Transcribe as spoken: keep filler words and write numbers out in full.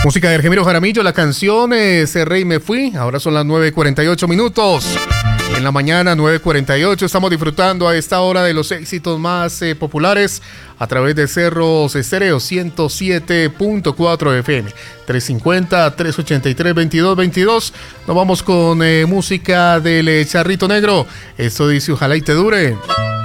Música de Argemiro Jaramillo, la canción eh, Cerré y me fui. Ahora son las nueve cuarenta y ocho minutos. En la mañana, nueve cuarenta y ocho, estamos disfrutando a esta hora de los éxitos más eh, populares a través de Cerros Estéreo ciento siete punto cuatro F M. trescientos cincuenta, trescientos ochenta y tres, veintidós veintidós. Nos vamos con eh, música del eh, Charrito Negro. Esto dice Ojalá y te dure.